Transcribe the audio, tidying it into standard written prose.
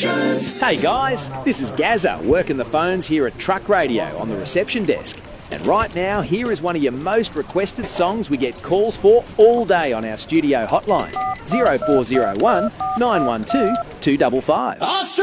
Emotions. Hey guys, this is Gazza working the phones here at Truck Radio on the reception desk. And right now, here is one of your most requested songs we get calls for all day on our studio hotline. 0401 912 255.